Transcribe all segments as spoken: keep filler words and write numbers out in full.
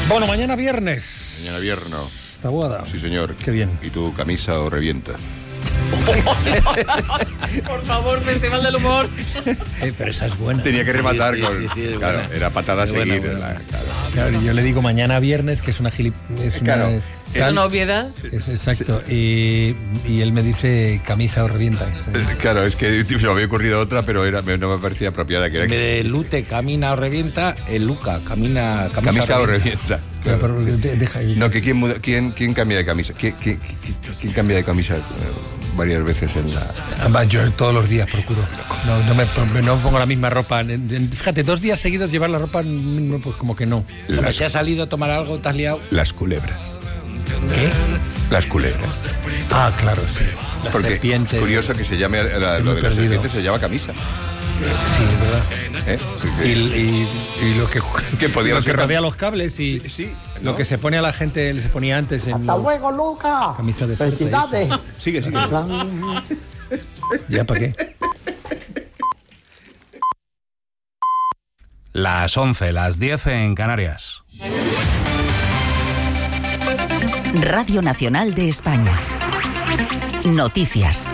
Bueno, mañana viernes. Mañana viernes. ¿Está boda? Sí, señor. Qué bien. ¿Y tu camisa o revienta? Por favor, Festival del Humor. Eh, pero esa es buena. Tenía que rematar sí, con... sí, sí, es claro, buena. era patada a Es buena, seguir. buena. La- claro. Claro, yo le digo mañana viernes, que es una gilip... Es Claro. una, Es tal- una obviedad. Es exacto. Y, y él me dice camisa o revienta. Eh, Claro, es que se me había ocurrido otra, pero era, me- no me parecía apropiada. Que era En vez de Lute, camina o revienta, el Luca, camina, camisa, camisa o revienta. revienta. Pero, Claro, pero, sí. de- deja ahí. No, que quién, muda- quién, quién cambia de camisa. ¿Quién, quién, quién- quién cambia de camisa eh, varias veces en la... Además, yo todos los días procuro. No, no me no pongo la misma ropa. En- en- Fíjate, dos días seguidos llevar la ropa, no, pues como que no. Como Las, si has salido a tomar algo, te has liado. las culebras. ¿Qué? Las culebras. Ah, claro, sí. Las Porque serpientes. es curioso que se llame, la- Estoy lo muy de las perdido. serpientes se llama camisa. Sí, es verdad. ¿eh? Y, y- y lo que, Que podía lo que ser- rodea los cables y Sí, sí, lo ¿no? que se pone a la gente, se ponía antes en Hasta los- luego, Luca. Camisa de fuerza, Felicidades. Sigue, sigue. ¿Ya para qué? Las once, las diez en Canarias. Radio Nacional de España. Noticias.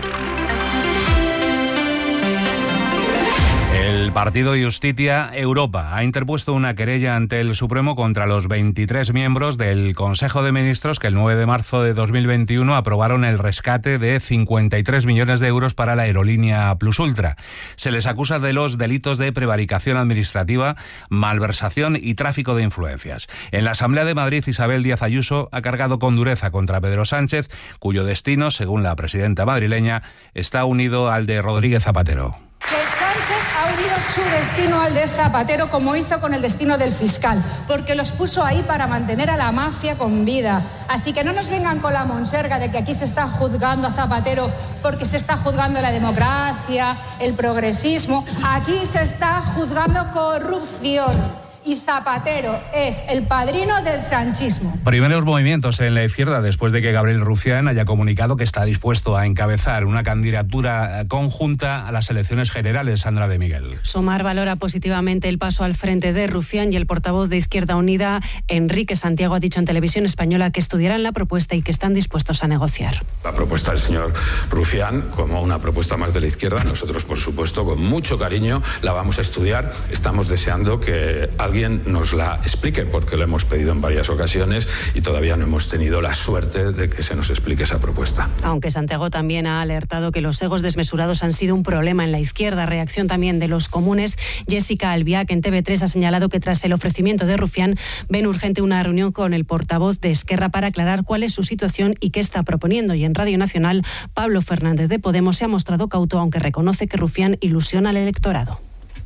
El partido Justitia Europa ha interpuesto una querella ante el Supremo contra los veintitrés miembros del Consejo de Ministros que el nueve de marzo de dos mil veintiuno aprobaron el rescate de cincuenta y tres millones de euros para la aerolínea Plus Ultra. Se les acusa de los delitos de prevaricación administrativa, malversación y tráfico de influencias. En la Asamblea de Madrid, Isabel Díaz Ayuso ha cargado con dureza contra Pedro Sánchez, cuyo destino, según la presidenta madrileña, está unido al de Rodríguez Zapatero. Que Sánchez ha unido su destino al de Zapatero como hizo con el destino del fiscal, porque los puso ahí para mantener a la mafia con vida. Así que no nos vengan con la monserga de que aquí se está juzgando a Zapatero porque se está juzgando la democracia, el progresismo. Aquí se está juzgando corrupción. Y Zapatero es el padrino del sanchismo. Primeros movimientos en la izquierda después de que Gabriel Rufián haya comunicado que está dispuesto a encabezar una candidatura conjunta a las elecciones generales. Sandra de Miguel. Sumar valora positivamente el paso al frente de Rufián y el portavoz de Izquierda Unida, Enrique Santiago, ha dicho en Televisión Española que estudiarán la propuesta y que están dispuestos a negociar. La propuesta del señor Rufián como una propuesta más de la izquierda, nosotros por supuesto con mucho cariño la vamos a estudiar. Estamos deseando que alguien nos la explique porque lo hemos pedido en varias ocasiones y todavía no hemos tenido la suerte de que se nos explique esa propuesta. Aunque Santiago también ha alertado que los egos desmesurados han sido un problema en la izquierda. Reacción también de los comunes. Jessica Albiac en T V tres ha señalado que tras el ofrecimiento de Rufián ven urgente una reunión con el portavoz de Esquerra para aclarar cuál es su situación y qué está proponiendo. Y en Radio Nacional, Pablo Fernández de Podemos se ha mostrado cauto, aunque reconoce que Rufián ilusiona al electorado.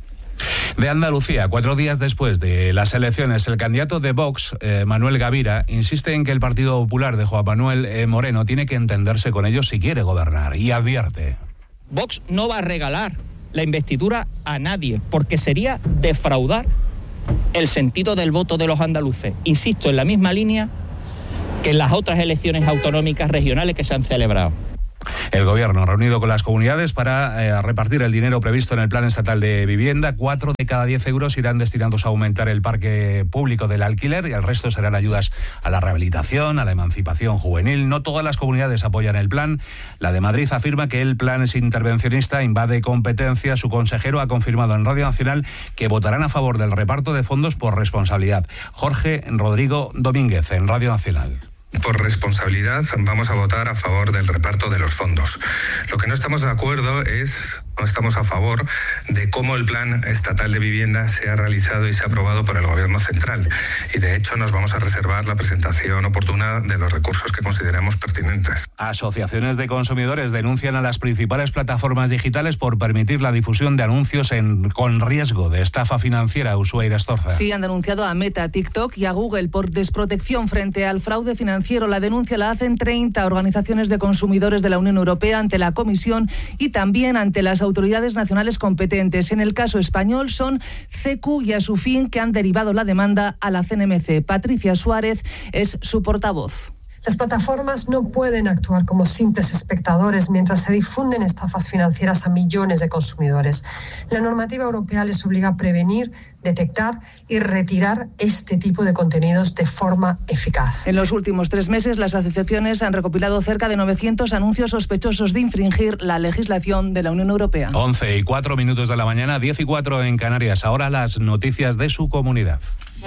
De Andalucía, cuatro días después de las elecciones, el candidato de Vox, eh, Manuel Gavira, insiste en que el Partido Popular de Juan Manuel eh, Moreno tiene que entenderse con ellos si quiere gobernar, y advierte. Vox no va a regalar la investidura a nadie, porque sería defraudar el sentido del voto de los andaluces. Insisto, en la misma línea que en las otras elecciones autonómicas regionales que se han celebrado. El Gobierno reunido con las comunidades para eh, repartir el dinero previsto en el Plan Estatal de Vivienda. Cuatro de cada diez euros irán destinados a aumentar el parque público del alquiler y el resto serán ayudas a la rehabilitación, a la emancipación juvenil. No todas las comunidades apoyan el plan. La de Madrid afirma que el plan es intervencionista, invade competencia. Su consejero ha confirmado en Radio Nacional que votarán a favor del reparto de fondos por responsabilidad. Jorge Rodrigo Domínguez en Radio Nacional. Por responsabilidad vamos a votar a favor del reparto de los fondos. Lo que no estamos de acuerdo es, no estamos a favor de cómo el Plan Estatal de Vivienda se ha realizado y se ha aprobado por el Gobierno Central. Y de hecho nos vamos a reservar la presentación oportuna de los recursos que consideramos pertinentes. Asociaciones de consumidores denuncian a las principales plataformas digitales por permitir la difusión de anuncios en, con riesgo de estafa financiera. Ushuaira Astorza. Sí, han denunciado a Meta, TikTok y a Google por desprotección frente al fraude financiero. La denuncia la hacen treinta organizaciones de consumidores de la Unión Europea ante la Comisión y también ante las autoridades nacionales competentes. En el caso español son C Q y Asufin, que han derivado la demanda a la C N M C. Patricia Suárez es su portavoz. Las plataformas no pueden actuar como simples espectadores mientras se difunden estafas financieras a millones de consumidores. La normativa europea les obliga a prevenir, detectar y retirar este tipo de contenidos de forma eficaz. En los últimos tres meses, las asociaciones han recopilado cerca de novecientos anuncios sospechosos de infringir la legislación de la Unión Europea. once y cuatro minutos de la mañana, diez y cuatro en Canarias. Ahora las noticias de su comunidad.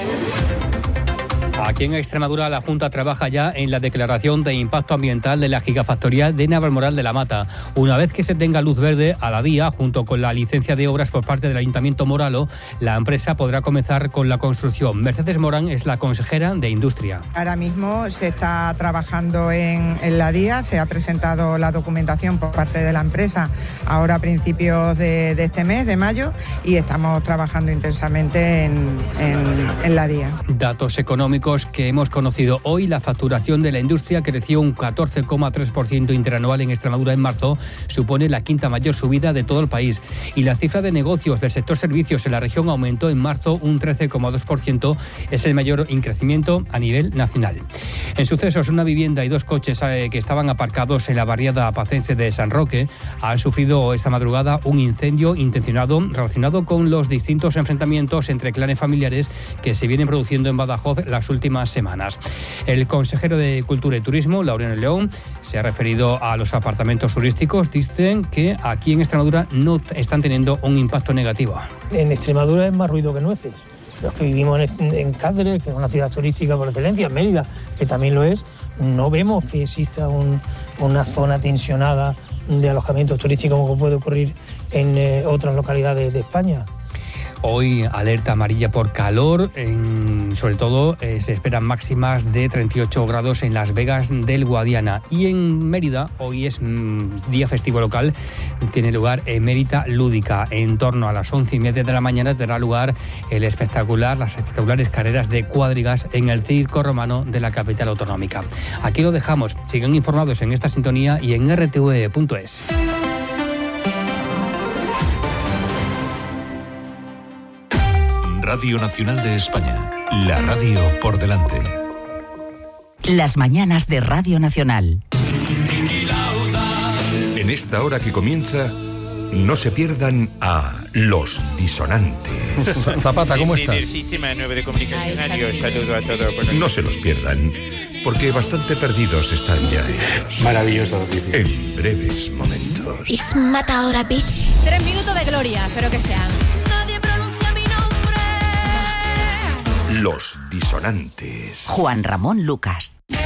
Aquí en Extremadura la Junta trabaja ya en la declaración de impacto ambiental de la gigafactoría de Navalmoral de la Mata. Una vez que se tenga luz verde a la DIA, junto con la licencia de obras por parte del Ayuntamiento Moralo, la empresa podrá comenzar con la construcción. Mercedes Morán es la consejera de Industria. Ahora mismo se está trabajando en, en la DIA, se ha presentado la documentación por parte de la empresa ahora a principios de, de este mes, de mayo, y estamos trabajando intensamente en, en, en la DIA. Datos económicos que hemos conocido hoy. La facturación de la industria creció un catorce coma tres por ciento interanual en Extremadura en marzo, supone la quinta mayor subida de todo el país. Y la cifra de negocios del sector servicios en la región aumentó en marzo un trece coma dos por ciento, es el mayor increcimiento a nivel nacional. En sucesos, una vivienda y dos coches eh, que estaban aparcados en la barriada pacense de San Roque han sufrido esta madrugada un incendio intencionado relacionado con los distintos enfrentamientos entre clanes familiares que se vienen produciendo en Badajoz las últimas últimas semanas. El consejero de Cultura y Turismo, Laureano León, se ha referido a los apartamentos turísticos. Dicen que aquí en Extremadura no están teniendo un impacto negativo. En Extremadura es más ruido que nueces. Los que vivimos en, en Cáceres, que es una ciudad turística por excelencia, en Mérida, que también lo es, no vemos que exista un, una zona tensionada de alojamientos turísticos como puede ocurrir en eh, otras localidades de España. Hoy alerta amarilla por calor, en, sobre todo eh, se esperan máximas de treinta y ocho grados en Las Vegas del Guadiana. Y en Mérida, hoy es mmm, día festivo local, tiene lugar Emérita Lúdica. En torno a las once y media de la mañana tendrá lugar el espectacular, las espectaculares carreras de cuadrigas en el Circo Romano de la capital autonómica. Aquí lo dejamos, sigan informados en esta sintonía y en r t v punto es. Radio Nacional de España, la radio por delante. Las mañanas de Radio Nacional. En esta hora que comienza, no se pierdan a Los Disonantes. Zapata, ¿cómo estás? Del Sistema nueve de Comunicación, adiós, saludo a todos. No se los pierdan, porque bastante perdidos están ya ellos. Maravilloso. En breves momentos. It's Matadora Beach. Tres minutos de gloria, espero que sean. Nadie pronuncia mi nombre. Los Disonantes. Juan Ramón Lucas.